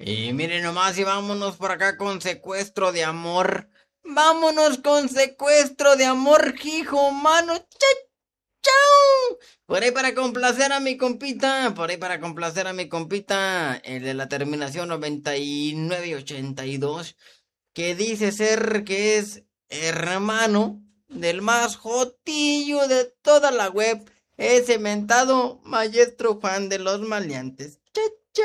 Y miren nomás y vámonos por acá con secuestro de amor. Vámonos con secuestro de amor, hijo, mano. ¡Chau! Por ahí para complacer a mi compita, por ahí para complacer a mi compita, el de la terminación 9982, que dice ser que es hermano del más jotillo de toda la web, ese mentado maestro Juan de los maleantes.